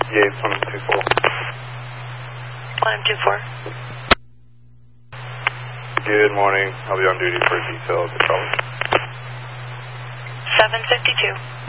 Yates 124. 124. Good morning. I'll be on duty for detail of the trouble. 752.